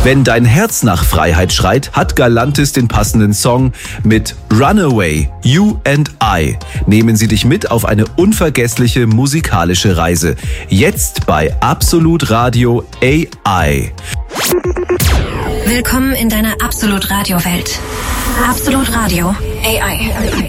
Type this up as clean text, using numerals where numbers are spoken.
Wenn dein Herz nach Freiheit schreit, hat Galantis den passenden Song. Mit Runaway, You and I nehmen sie dich mit auf eine unvergessliche musikalische Reise. Jetzt bei Absolut Radio AI. Willkommen in deiner Absolut Radio Welt. Absolut Radio AI.